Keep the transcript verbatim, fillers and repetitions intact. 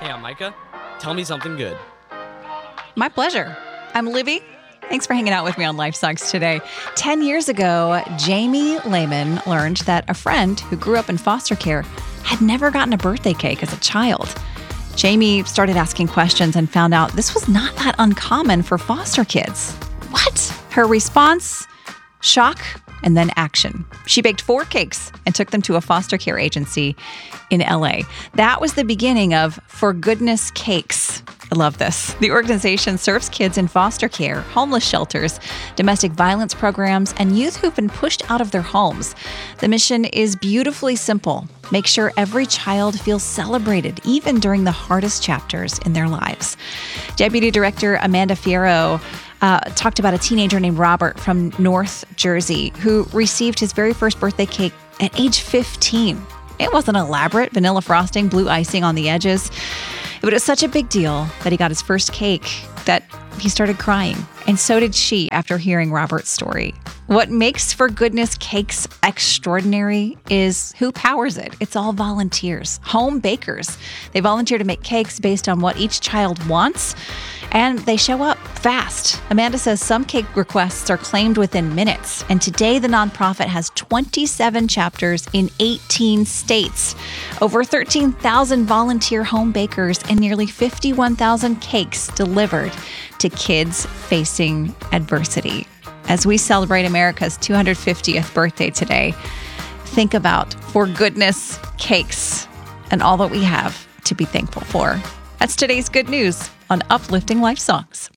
Hey, I'm Micah. Tell me something good. My pleasure. I'm Libby. Thanks for hanging out with me on Life Sucks today. Ten years ago, Jamie Lehman learned that a friend who grew up in foster care had never gotten a birthday cake as a child. Jamie started asking questions and found out this was not that uncommon for foster kids. What? Her response? Shock and then action. She baked four cakes and took them to a foster care agency in L A. That was the beginning of For Goodness Cakes. I love this. The organization serves kids in foster care, homeless shelters, domestic violence programs, and youth who've been pushed out of their homes. The mission is beautifully simple. Make sure every child feels celebrated, even during the hardest chapters in their lives. Deputy Director Amanda Fierro uh, talked about a teenager named Robert from North Jersey who received his very first birthday cake at age fifteen. It wasn't elaborate, vanilla frosting, blue icing on the edges. But it was such a big deal that he got his first cake that he started crying. And so did she after hearing Robert's story. What makes For Goodness Cakes extraordinary is who powers it. It's all volunteers, home bakers. They volunteer to make cakes based on what each child wants, and they show up fast. Amanda says some cake requests are claimed within minutes, and today the nonprofit has twenty-seven chapters in eighteen states, over thirteen thousand volunteer home bakers, and nearly fifty-one thousand cakes delivered to kids facing adversity. As we celebrate America's two hundred fiftieth birthday today, think about For Goodness Cakes and all that we have to be thankful for. That's today's good news on Uplifting Life Songs.